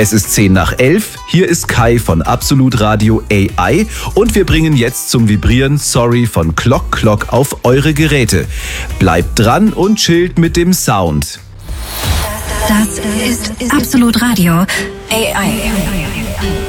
Es ist 10:10. Hier ist Kai von Absolut Radio AI und wir bringen jetzt zum Vibrieren Sorry von Clock Clock auf eure Geräte. Bleibt dran und chillt mit dem Sound. Das ist Absolut Radio AI.